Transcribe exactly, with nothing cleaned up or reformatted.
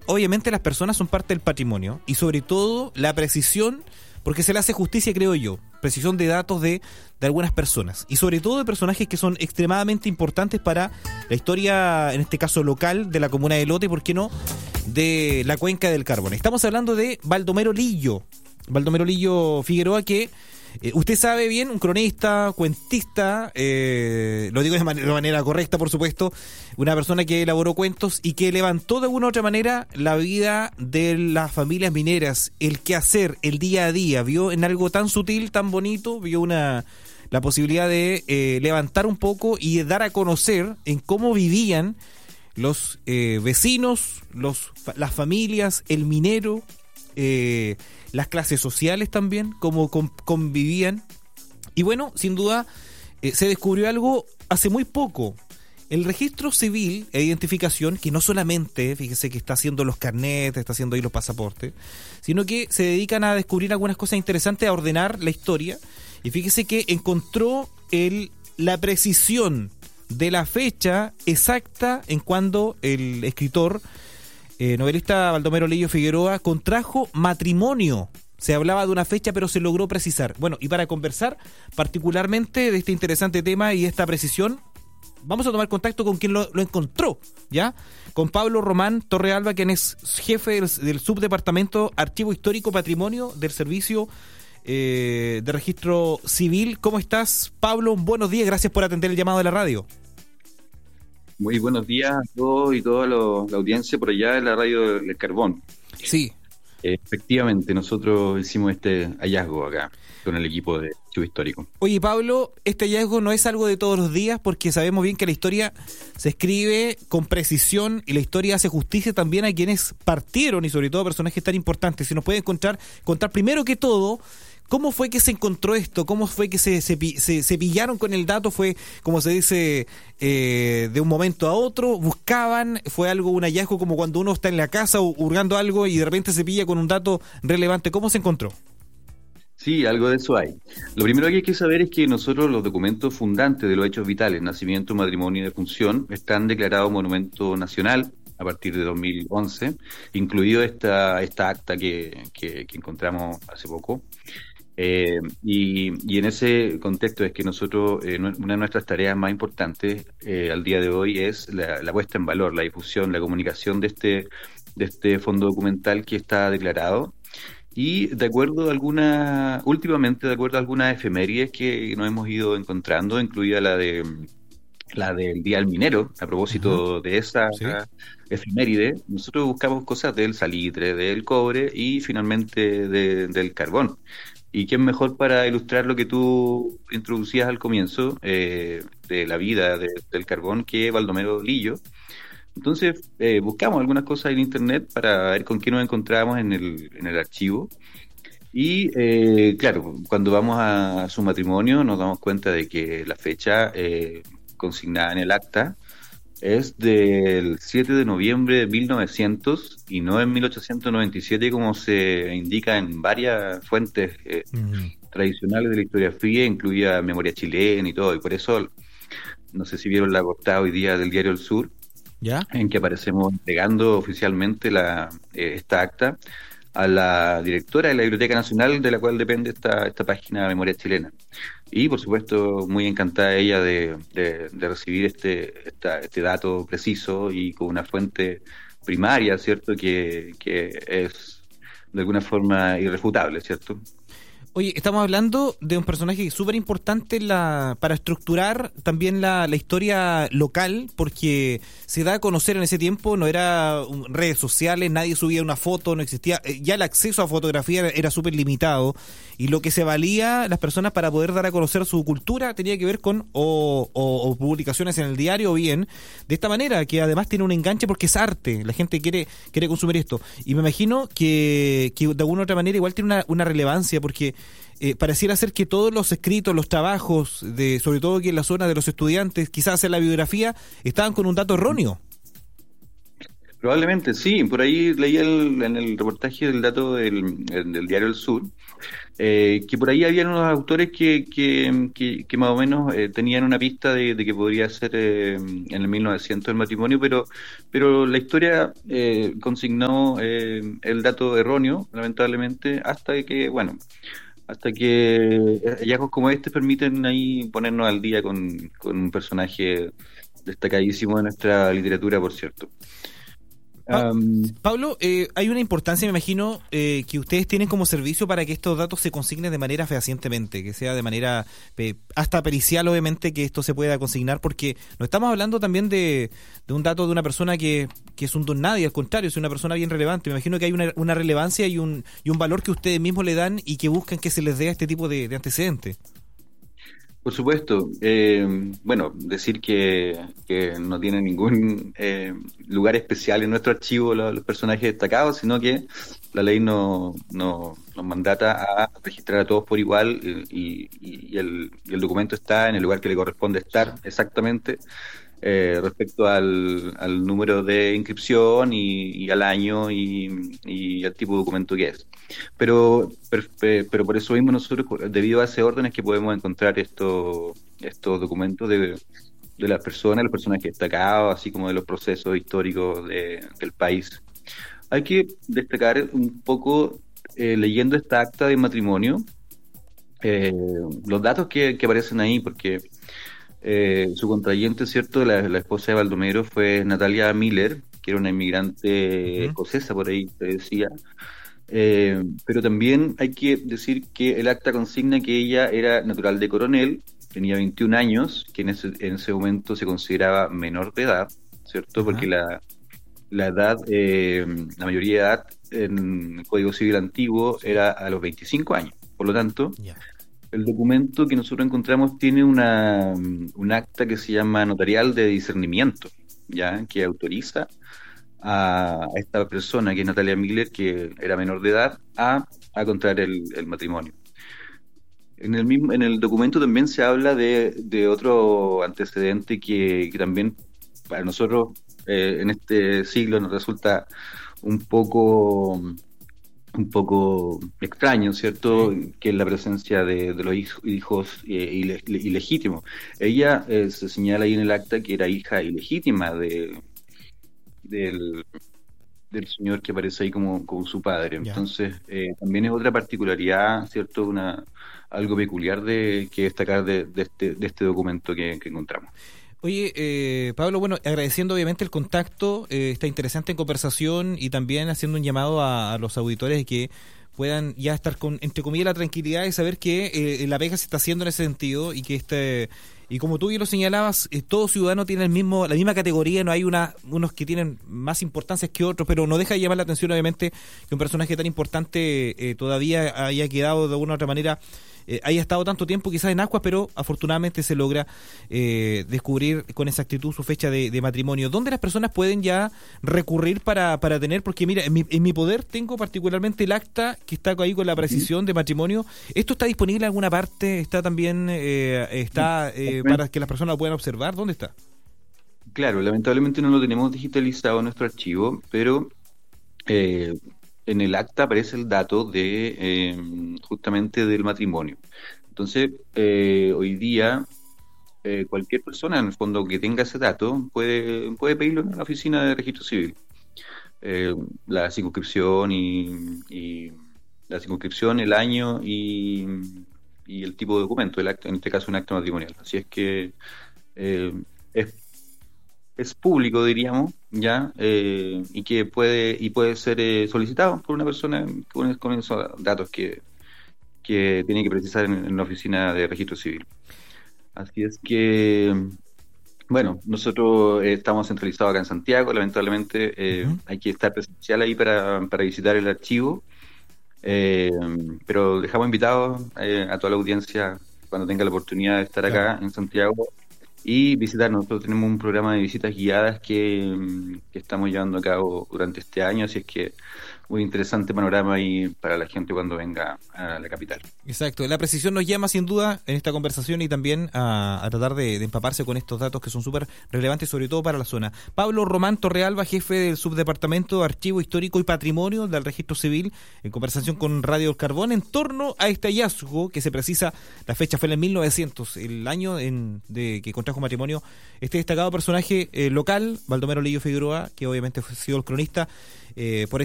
obviamente las personas son parte del patrimonio y sobre todo la precisión, porque se le hace justicia, creo yo, precisión de datos de, de algunas personas y sobre todo de personajes que son extremadamente importantes para la historia, en este caso local, de la comuna de Lote, ¿por qué no?, de la cuenca del Carbón. Estamos hablando de Baldomero Lillo, Baldomero Lillo Figueroa, que Eh, usted sabe bien, un cronista, cuentista, eh, lo digo de manera, de manera correcta, por supuesto, una persona que elaboró cuentos y que levantó de una u otra manera la vida de las familias mineras, el quehacer, el día a día, vio en algo tan sutil, tan bonito, vio una la posibilidad de eh, levantar un poco y de dar a conocer en cómo vivían los eh, vecinos, los las familias, el minero, eh, las clases sociales también, cómo con, convivían. Y bueno, sin duda, eh, se descubrió algo hace muy poco. El registro civil e identificación, que no solamente, fíjese que está haciendo los carnets, está haciendo ahí los pasaportes, sino que se dedican a descubrir algunas cosas interesantes, a ordenar la historia. Y fíjese que encontró el, la precisión de la fecha exacta en cuando el escritor Eh, novelista Baldomero Lillo Figueroa contrajo matrimonio. Se hablaba de una fecha, pero se logró precisar. Bueno, y para conversar particularmente de este interesante tema y esta precisión, vamos a tomar contacto con quien lo, lo encontró, ¿ya? Con Pablo Román Torrealba, quien es jefe del, del subdepartamento Archivo Histórico Patrimonio del Servicio eh, de Registro Civil. ¿Cómo estás, Pablo? Buenos días, gracias por atender el llamado de la radio. Muy buenos días a todos y toda lo, la audiencia por allá de la radio del Carbón. Sí. Eh, efectivamente, nosotros hicimos este hallazgo acá con el equipo de Archivo Histórico. Oye, Pablo, este hallazgo no es algo de todos los días porque sabemos bien que la historia se escribe con precisión y la historia hace justicia también a quienes partieron y sobre todo a personajes tan importantes. Si nos puede encontrar, contar primero que todo, ¿cómo fue que se encontró esto? ¿Cómo fue que se, se, se, se pillaron con el dato? ¿Fue, como se dice, eh, de un momento a otro? ¿Buscaban? ¿Fue algo, un hallazgo como cuando uno está en la casa hurgando algo y de repente se pilla con un dato relevante? ¿Cómo se encontró? Sí, algo de eso hay. Lo primero que hay que saber es que nosotros los documentos fundantes de los hechos vitales, nacimiento, matrimonio y defunción, están declarados monumento nacional a partir de dos mil once, incluido esta, esta acta que, que, que encontramos hace poco. Eh, y, y en ese contexto es que nosotros, eh, una de nuestras tareas más importantes eh, al día de hoy es la, la puesta en valor, la difusión, la comunicación de este, de este fondo documental que está declarado. Y de acuerdo a alguna, últimamente de acuerdo a algunas efemérides que nos hemos ido encontrando, incluida la de la del Día del Minero, a propósito uh-huh. de esa ¿Sí? efeméride, nosotros buscamos cosas del salitre, del cobre y finalmente de, del carbón. ¿Y quién mejor para ilustrar lo que tú introducías al comienzo eh, de la vida de, del carbón que Baldomero Lillo? Entonces eh, buscamos algunas cosas en internet para ver con qué nos encontrábamos en el, en el archivo. Y eh, claro, cuando vamos a, a su matrimonio nos damos cuenta de que la fecha eh, consignada en el acta es del siete de noviembre de mil novecientos y no en mil ochocientos noventa y siete como se indica en varias fuentes eh, mm. tradicionales de la historiografía, incluida Memoria Chilena y todo, y por eso no sé si vieron la portada hoy día del Diario El Sur, ¿ya? En que aparecemos entregando oficialmente la eh, esta acta a la directora de la Biblioteca Nacional, de la cual depende esta, esta página Memoria Chilena. Y, por supuesto, muy encantada ella de, de, de recibir este, esta, este dato preciso y con una fuente primaria, ¿cierto?, que, que es de alguna forma irrefutable, ¿cierto? Oye, estamos hablando de un personaje súper importante la, para estructurar también la, la historia local, porque se da a conocer en ese tiempo, no era un, redes sociales, nadie subía una foto, no existía, ya el acceso a fotografía era, era súper limitado, y lo que se valía las personas para poder dar a conocer su cultura tenía que ver con o, o, o publicaciones en el diario o bien, de esta manera, que además tiene un enganche porque es arte, la gente quiere quiere consumir esto, y me imagino que, que de alguna u otra manera igual tiene una, una relevancia, porque Eh, pareciera ser que todos los escritos, los trabajos, de sobre todo aquí en la zona de los estudiantes, quizás en la biografía, estaban con un dato erróneo. Probablemente sí, por ahí leí el- en el reportaje del dato del, del Diario del Sur, eh, que por ahí habían unos autores que, que, que, que más o menos eh, tenían una pista de, de que podría ser eh, en el mil novecientos el matrimonio, pero, pero la historia eh, consignó eh, el dato erróneo, lamentablemente, hasta que, bueno, hasta que hallazgos como este permiten ahí ponernos al día con, con un personaje destacadísimo de nuestra literatura, por cierto. Pa- Am, Pablo, eh, hay una importancia, me imagino, eh, que ustedes tienen como servicio para que estos datos se consignen de manera fehacientemente, que sea de manera pe- hasta pericial, obviamente, que esto se pueda consignar, porque no estamos hablando también de, de un dato de una persona que, que es un don nadie, al contrario, es una persona bien relevante. Me imagino que hay una, una relevancia y un, y un valor que ustedes mismos le dan y que buscan que se les dé a este tipo de, de antecedentes. Por supuesto. Eh, bueno, decir que, que no tiene ningún eh, lugar especial en nuestro archivo lo- los personajes destacados, sino que la ley no, no- nos mandata a registrar a todos por igual eh, y, y- y el, y el documento está en el lugar que le corresponde estar exactamente eh, respecto al, al número de inscripción y, y al año y, y al tipo de documento que es. Pero, per- pe- pero por eso mismo nosotros, debido a ese orden, es que podemos encontrar estos estos documentos de, de las personas, los personajes destacados, así como de los procesos históricos de- del país. Hay que destacar un poco, eh, leyendo esta acta de matrimonio, eh, los datos que, que aparecen ahí, porque eh, su contrayente, ¿cierto? La, la esposa de Baldomero fue Natalia Miller, que era una inmigrante Ujú. escocesa, por ahí se decía. Eh, pero también hay que decir que el acta consigna que ella era natural de Coronel, tenía veintiún años, que en ese, en ese momento se consideraba menor de edad, ¿cierto? Porque Ajá, la, la edad, eh, la mayoría de edad en el Código Civil antiguo era a los veinticinco años. Por lo tanto, ya. el documento que nosotros encontramos tiene una, un acta que se llama notarial de discernimiento, ¿ya? Que autoriza a esta persona, que es Natalia Miller, que era menor de edad, a, a contraer el, el matrimonio. En el mismo, en el documento también se habla de, de otro antecedente que, que también para nosotros eh, en este siglo nos resulta un poco un poco extraño, ¿cierto? Sí. Que es la presencia de, de los hij- hijos eh, ile- ilegítimos. Ella eh, se señala ahí en el acta que era hija ilegítima de, del, del señor que aparece ahí como, como su padre. Ya. Entonces, eh, también es otra particularidad, ¿cierto? Una, algo peculiar de que destacar de, de este, de este documento que, que encontramos. Oye, eh, Pablo, bueno, agradeciendo obviamente el contacto, eh, esta interesante conversación y también haciendo un llamado a, a los auditores de que puedan ya estar con, entre comillas, la tranquilidad de saber que eh, la pega se está haciendo en ese sentido y que este, y como tú bien lo señalabas, eh, todo ciudadano tiene el mismo, la misma categoría, no hay una, unos que tienen más importancias que otros, pero no deja de llamar la atención obviamente que un personaje tan importante eh, todavía haya quedado de alguna u otra manera eh, haya estado tanto tiempo quizás en Ascuas, pero afortunadamente se logra eh, descubrir con exactitud su fecha de, de matrimonio. ¿Dónde las personas pueden ya recurrir para, para tener? Porque mira, en mi, en mi poder tengo particularmente el acta que está ahí con la precisión de matrimonio. ¿Esto está disponible en alguna parte? ¿Está también eh, está eh, para que las personas lo puedan observar? ¿Dónde está? Claro, lamentablemente no lo tenemos digitalizado en nuestro archivo, pero eh, en el acta aparece el dato de eh, justamente del matrimonio. Entonces, eh, hoy día eh, cualquier persona en el fondo que tenga ese dato puede, puede pedirlo en la oficina de registro civil. Eh, la circunscripción y, y la circunscripción, el año y, y el tipo de documento, el acto, en este caso un acto matrimonial. Así es que eh, es es público, diríamos, ya, eh, y que puede y puede ser eh, solicitado por una persona con, con esos datos que, que tiene que precisar en, en la oficina de registro civil. Así es que, bueno, nosotros eh, estamos centralizados acá en Santiago, lamentablemente eh, Ujú. hay que estar presencial ahí para, para visitar el archivo, eh, pero dejamos invitados eh, a toda la audiencia cuando tenga la oportunidad de estar Claro. acá en Santiago y visitar. Nosotros tenemos un programa de visitas guiadas que, que estamos llevando a cabo durante este año, así es que muy interesante panorama ahí para la gente cuando venga a la capital. Exacto, la precisión nos llama sin duda en esta conversación y también a, a tratar de, de empaparse con estos datos que son súper relevantes, sobre todo para la zona. Pablo Román Torrealba, jefe del Subdepartamento de Archivo Histórico y Patrimonio del Registro Civil, en conversación con Radio El Carbón en torno a este hallazgo que se precisa, la fecha fue en el mil novecientos, el año en, de que contrajo matrimonio este destacado personaje eh, local, Baldomero Lillo Figueroa, que obviamente ha sido el cronista eh, por